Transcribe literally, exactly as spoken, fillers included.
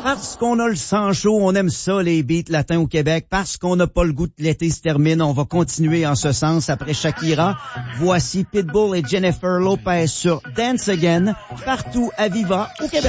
Parce qu'on a le sang chaud, on aime ça, les beats latins au Québec. Parce qu'on n'a pas le goût que l'été se termine, on va continuer en ce sens après Shakira. Voici Pitbull et Jennifer Lopez sur Dance Again, partout à Viva, au Québec.